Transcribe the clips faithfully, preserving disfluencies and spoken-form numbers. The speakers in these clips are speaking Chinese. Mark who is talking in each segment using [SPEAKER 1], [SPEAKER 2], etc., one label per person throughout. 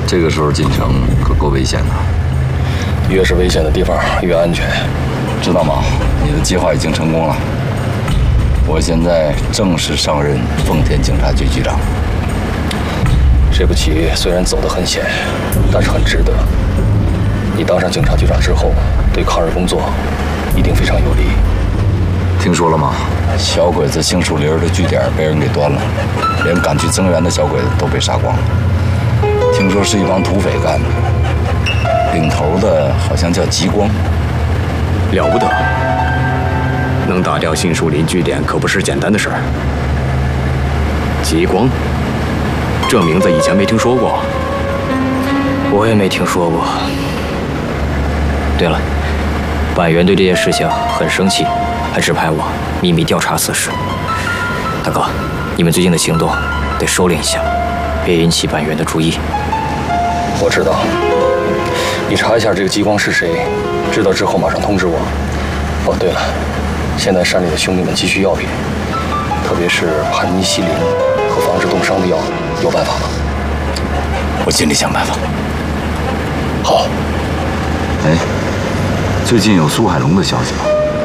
[SPEAKER 1] 这个时候进城可够危险的。
[SPEAKER 2] 越是危险的地方越安全，
[SPEAKER 1] 知道吗？你的计划已经成功了。我现在正式上任奉天警察局局长。
[SPEAKER 2] 这步棋虽然走得很险，但是很值得。你当上警察局长之后，对抗日工作一定非常有利。
[SPEAKER 1] 听说了吗？小鬼子杏树林的据点被人给端了，连赶去增援的小鬼子都被杀光了。听说是一帮土匪干的，领头的好像叫吉光。
[SPEAKER 3] 了不得！能打掉杏树林据点可不是简单的事儿。吉光，这名字以前没听说过。
[SPEAKER 4] 我也没听说过。对了，板垣对这件事情很生气，还指派我秘密调查此事。大哥，你们最近的行动得收敛一下，别引起板垣的注意。
[SPEAKER 2] 我知道，你查一下这个吉光是谁，知道之后马上通知我。哦，对了，现在山里的兄弟们急需药品，特别是盘尼西林和防止冻伤的药，有办法吗？
[SPEAKER 1] 我尽力想办法。
[SPEAKER 2] 好。
[SPEAKER 1] 哎，最近有苏海龙的消息吗？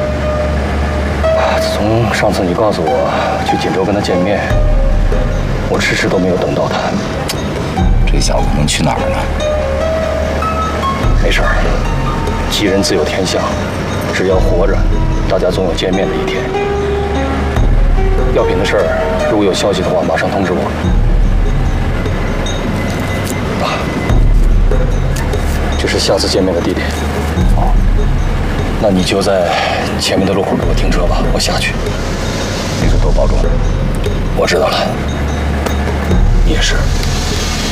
[SPEAKER 2] 自从上次你告诉我去锦州跟他见面，我迟迟都没有等到他。
[SPEAKER 1] 这小子能去哪儿呢？
[SPEAKER 2] 没事儿，吉人自有天相，只要活着，大家总有见面的一天。药品的事儿，如果有消息的话，马上通知我。啊，这是下次见面的地点。哦，那你就在前面的路口给我停车吧，我下去。
[SPEAKER 1] 你可多保重。
[SPEAKER 2] 我知道了，你也是。